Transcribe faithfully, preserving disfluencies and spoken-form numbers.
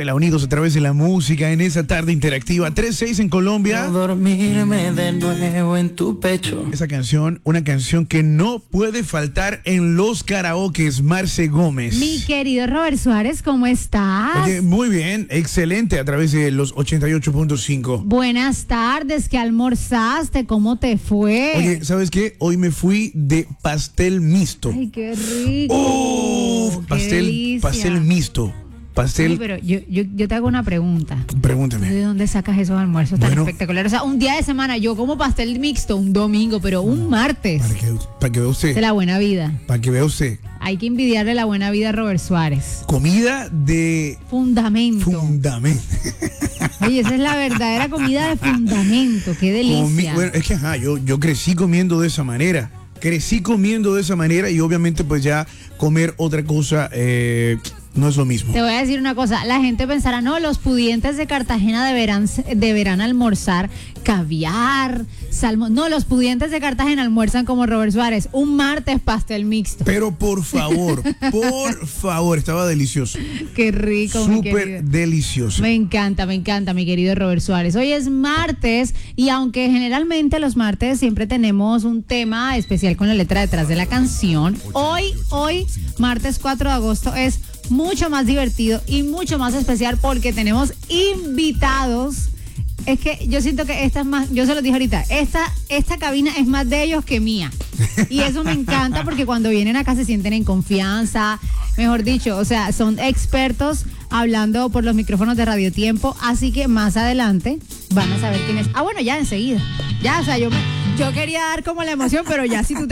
Guatemala, unidos a través de la música en esa tarde interactiva. tres seis en Colombia. Dormirme de nuevo en tu pecho. Esa canción, una canción que no puede faltar en los karaokes. Marce Gómez. Mi querido Robert Suárez, ¿cómo estás? Oye, muy bien, excelente a través de los ochenta y ocho punto cinco. Buenas tardes, ¿qué almorzaste? ¿Cómo te fue? Oye, ¿sabes qué? Hoy me fui de pastel mixto. Ay, qué rico. ¡Oh! Qué Pastel, delicia. pastel mixto. Pastel. Ay, pero yo, yo, yo te hago una pregunta. Pregúnteme. ¿De dónde sacas esos almuerzos tan Bueno. espectaculares? O sea, un día de semana yo como pastel mixto un domingo, pero un martes. Para que, para que vea usted. De la buena vida. Para que vea usted. Hay que envidiarle la buena vida a Robert Suárez. Comida de Fundamento. fundamento. Oye, esa es la verdadera comida de fundamento. Qué delicia. Comi- bueno, es que ajá, yo, yo crecí comiendo de esa manera. Crecí comiendo de esa manera y obviamente pues ya comer otra cosa eh, no es lo mismo. Te voy a decir una cosa, la gente pensará, no, los pudientes de Cartagena deberán, deberán almorzar caviar, salmón. No, los pudientes de Cartagena almuerzan como Robert Suárez, un martes pastel mixto. Pero por favor, por favor, estaba delicioso. Qué rico, mi Súper querido. delicioso. Me encanta, me encanta, mi querido Robert Suárez. Hoy es martes y aunque generalmente los martes siempre tenemos un tema especial con la letra detrás de la canción, hoy, hoy, martes cuatro de agosto, es mucho más divertido y mucho más especial porque tenemos invitados. Es que yo siento que esta es más, yo se lo dije ahorita, esta, esta cabina es más de ellos que mía. Y eso me encanta porque cuando vienen acá se sienten en confianza, mejor dicho, o sea, son expertos hablando por los micrófonos de Radio Tiempo, así que más adelante van a saber quién es. Ah, bueno, ya enseguida. Ya, o sea, yo, me, yo quería dar como la emoción, pero ya si tú te